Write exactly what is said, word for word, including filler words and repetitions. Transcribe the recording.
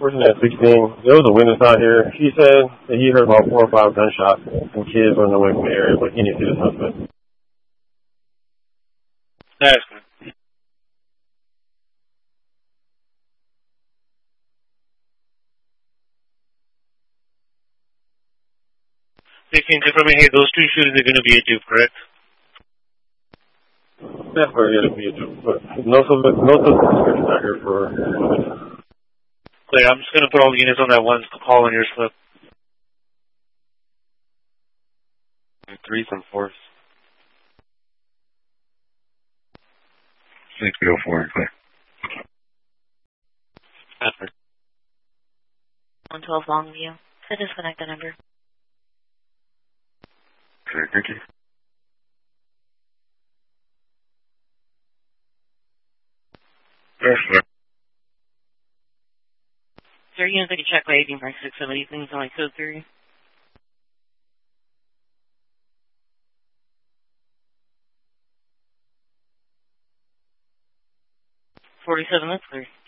Person at sixteen, there was a witness out here. He said that he heard about four or five gunshots and kids running away from the area, but he didn't see the suspect. That's good. They can confirm me, hey, those two shooters are going to be a dupe, correct? That's where it is to be a dupe, but no suspect, no suspect out here for. Clear, I'm just going to put all the units on that one call on your slip. Three from fourth. six oh four, clear. Effort. one twelve Longview. To disconnect the number. Clear, thank you. Yes, sir. Sir, you can check by eighteen five six seven, things on like code three. forty-seven, that's clear.